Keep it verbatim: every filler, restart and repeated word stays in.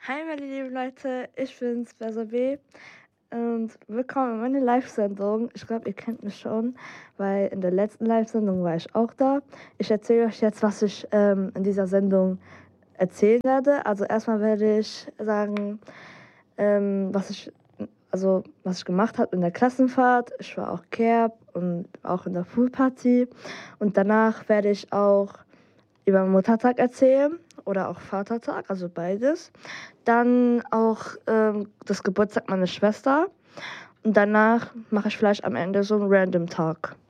Hi meine lieben Leute, ich bin's, Bersabe und willkommen in meiner Live-Sendung. Ich glaube, ihr kennt mich schon, weil in der letzten Live-Sendung war ich auch da. Ich erzähle euch jetzt, was ich ähm, in dieser Sendung erzählen werde. Also erstmal werde ich sagen, ähm, was ich also was ich gemacht habe in der Klassenfahrt. Ich war auch Kerb und auch in der Poolparty. Und danach werde ich auch über Muttertag erzählen oder auch Vatertag, also beides. Dann auch ähm, das Geburtstag meiner Schwester. Und danach mache ich vielleicht am Ende so einen Random Talk.